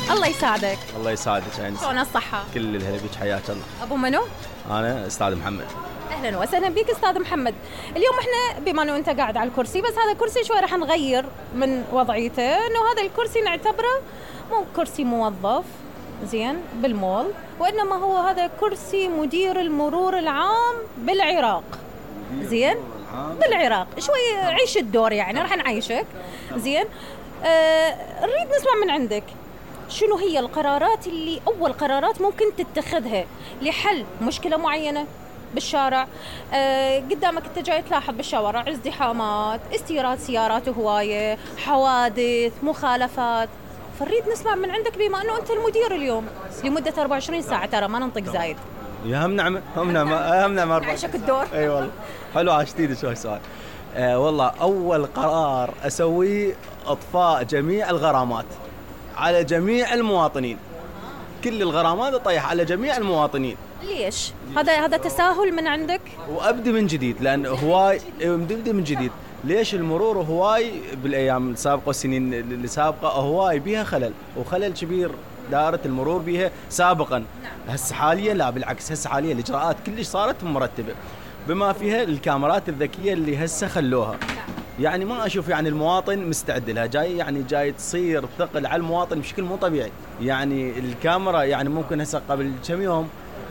الله يساعدك. الله يساعدك يعني. شلون الصحة؟ كل الهلا بك، حياك الله. أبو منو؟ أنا أستاذ محمد. أهلا وسهلا بك أستاذ محمد. اليوم إحنا بما أنه أنت قاعد على الكرسي، بس هذا الكرسي شوي راح نغير من وضعيته، إنه هذا الكرسي نعتبره مو كرسي موظف زين بالمول، وإنما هو هذا كرسي مدير المرور العام بالعراق. زين بالعراق شوي عيش الدور يعني، راح نعيشك. زين نريد نسمع من عندك شنو هي القرارات اللي أول قرارات ممكن تتخذها لحل مشكلة معينة بالشارع. قدامك انت جاي تلاحظ بالشوارع ازدحامات، استيراد سيارات هواية، حوادث، مخالفات، فنريد نسمع من عندك بما أنه أنت المدير اليوم لمدة 24 ساعة، ترى ما ننطق زايد. يا هم نعمة هم نعمة عيشك الدور. اي والله حلو، عاشتيني شوي سؤال. والله أول قرار أسويه إطفاء جميع الغرامات على جميع المواطنين. كل الغرامات أطيح على جميع المواطنين. ليش؟ هذا تساهل من عندك؟ وأبدي من جديد، لأن هواي بدي من جديد. ليش المرور هواي بالأيام السابقة والسنين اللي سابقة هواي بيها خلل، وخلل كبير دارت المرور بيها سابقا. هسه حاليا لا، بالعكس هسه حاليا الإجراءات كلش صارت مرتبة، بما فيها الكاميرات الذكية اللي هسه خلوها. يعني ما أشوف يعني المواطن مستعد لها، جاي تصير ثقل على المواطن بشكل مو طبيعي. يعني الكاميرا يعني ممكن هسه قبل كم يوم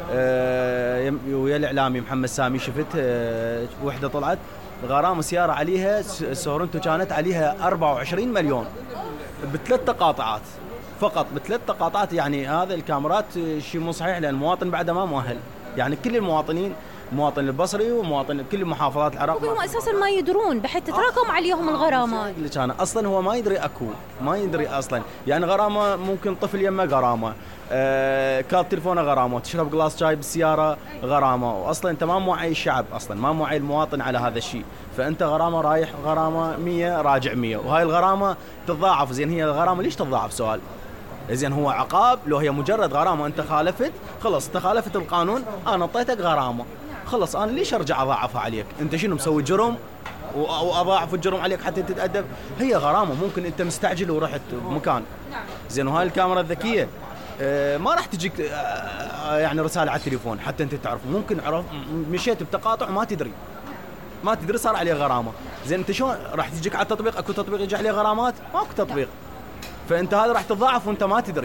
ويا الإعلامي محمد سامي شفت وحدة طلعت غرامة سيارة عليها سورنتو كانت عليها 24 مليون بثلاث تقاطعات فقط، بثلاث تقاطعات. يعني هذا الكاميرات شيء مو صحيح، لأن المواطن بعده ما مؤهل. يعني كل المواطنين، مواطن البصري ومواطن كل محافظات العراق، هم اساسا ما يدرون بحيث تتراكم عليهم الغرامات. اللي كان اصلا هو ما يدري ما يدري اصلا. يعني غرامه ممكن طفل يمه غرامه، كارت تليفونه غرامه، تشرب قلاص شاي بالسياره غرامه، واصلا انت ما موعي الشعب، اصلا ما موعي المواطن على هذا الشيء. فانت غرامه رايح غرامه 100 راجع 100، وهاي الغرامه تتضاعف. زين هي الغرامه ليش تتضاعف؟ سؤال. زين هو عقاب لو هي مجرد غرامه انت خالفت، خلص انت خالفت القانون، انا اعطيتك غرامه، خلص انا ليش ارجع اضاعفها عليك؟ انت شنو مسوي جرم واضاعف الجرم عليك حتى تتادب؟ هي غرامه، ممكن انت مستعجل ورحت بمكان. زين وهاي الكاميرا الذكيه ما راح تجيك يعني رساله على التليفون حتى انت تعرف. ممكن مشيت بتقاطع ما تدري صار عليه غرامه. زين انت شلون راح تجيك على التطبيق؟ اكو تطبيق يجي عليه غرامات؟ ماكو تطبيق. فانت هذا راح تضاعف وانت ما تدري.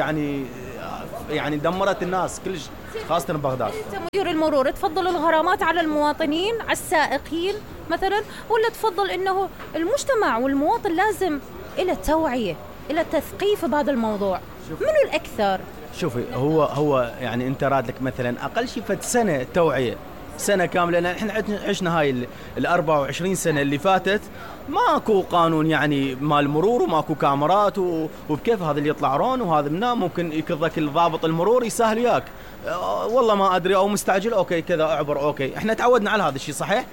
يعني دمرت الناس كلش، خاصه ببغداد. انت مدير المرور تفضل الغرامات على المواطنين، على السائقين مثلا، ولا تفضل انه المجتمع والمواطن لازم الى توعيه، الى تثقيف بهذا الموضوع؟ منو الاكثر؟ شوفي هو يعني انت راد لك مثلا اقل شيء فد سنه توعيه، سنه كامله. لان احنا عشنا هاي ال 24 سنه اللي فاتت ماكو قانون يعني مال مرور، وماكو كاميرات، وبكيف هذا اللي يطلع رون وهذا منام ممكن يكضك الضابط المرور يسهل وياك. والله ما ادري او مستعجل، اوكي كذا اعبر، اوكي احنا تعودنا على هذا الشيء صحيح.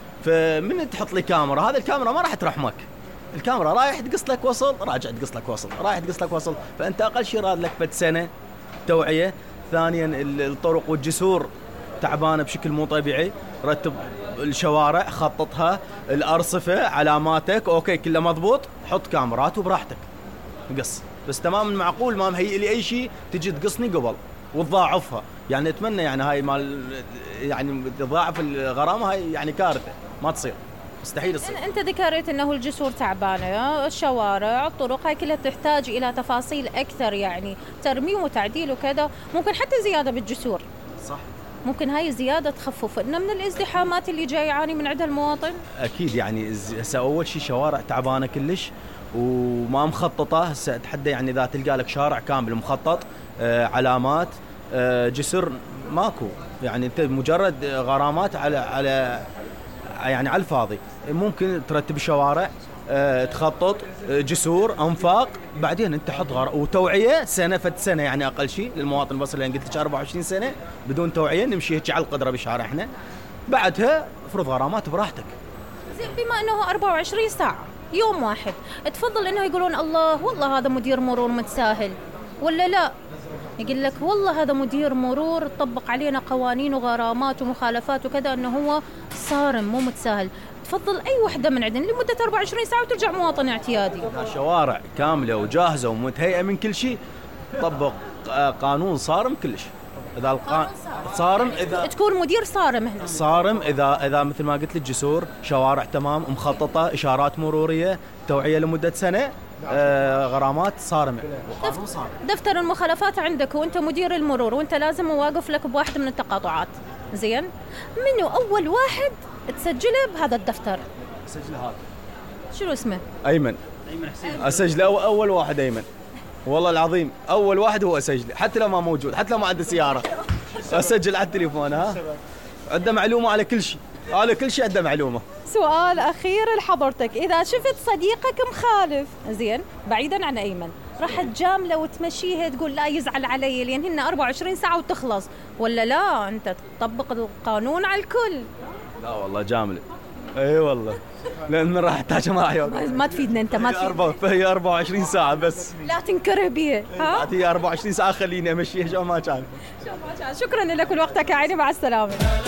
فمن تحط لي كاميرا، هذا الكاميرا ما راح ترحمك. الكاميرا رايح تقص لك وصل، راجع تقص لك وصل، رايح تقص لك وصل. فانت اقل شيء راد لك فد سنه توعيه. ثانيا الطرق والجسور تعبانه بشكل مو طبيعي، رتب الشوارع، خططها، الارصفه، علاماتك، اوكي كله مضبوط، حط كاميرات وبراحتك قص. بس تماما معقول ما مهيئ لي اي شيء تجي تقصني قبل وتضاعفها. يعني اتمنى يعني هاي مال يعني تضاعف الغرامه، هاي يعني كارثه ما تصير، مستحيل تصير. انت ذكرت انه الجسور تعبانه، الشوارع، الطرق، هاي كلها تحتاج الى تفاصيل اكثر، يعني ترميم وتعديل وكذا، ممكن حتى زياده بالجسور. صح، ممكن هاي الزيادة تخفف إن من الازدحامات اللي جاي يعاني من عندها المواطن. أكيد يعني هسه أول شيء شوارع تعبانة كلش وما مخططة. هسه أتحدى يعني إذا تلقى لك شارع كامل مخطط، علامات، جسر، ماكو. يعني أنت مجرد غرامات على يعني على الفاضي. ممكن ترتب شوارع، تخطط جسور، انفاق، بعدين انت حط وتوعيه سنه فد سنه، يعني اقل شيء للمواطن البصري. لان قلت لك 24 سنه بدون توعيه نمشي هيك على القدره بشارعنا، بعدها افرض غرامات براحتك. زين بما انه 24 ساعه يوم واحد، تفضل انه يقولون الله والله هذا مدير مرور متساهل، ولا لا يقول لك والله هذا مدير مرور طبق علينا قوانين وغرامات ومخالفات وكذا انه هو صارم مو متساهل؟ تفضل أي وحدة من عندنا لمدة 24 ساعة وترجع مواطن اعتيادي. شوارع كاملة وجاهزة ومتهيئة من كل شيء، طبق قانون صارم كلش. اذا صارم، اذا تكون مدير صارم هنا. صارم اذا مثل ما قلت لك جسور، شوارع تمام مخططه، اشارات مروريه، توعيه لمده سنه، غرامات صارمه. وقانون صارم. دفتر المخالفات عندك وانت مدير المرور، وانت لازم واقف لك بواحد من التقاطعات، زين؟ منو اول واحد تسجله بهذا الدفتر؟ سجل هذا. شنو اسمه؟ ايمن حسين. اسجله اول واحد ايمن، والله العظيم اول واحد هو اسجله، حتى لو ما موجود، حتى لو ما عنده سياره اسجل على التليفون. ها، عنده معلومه على كل شيء، على كل شيء عنده معلومه. سؤال اخير لحضرتك، اذا شفت صديقك مخالف، زين، بعيدا عن ايمن، راح تجامله وتمشيه تقول لا يزعل علي لان هن 24 ساعه وتخلص، ولا لا انت تطبق القانون على الكل؟ لا والله جامله. اي والله، لان راح احتاج معي. ما تفيدنا انت، ما تفيدنا. فهي 24 ساعه بس، لا تنكره بيها. ها، هي 24 ساعه خليني امشيها شو ما كان. شكرا لك ولوقتك يا عيني، مع السلامه.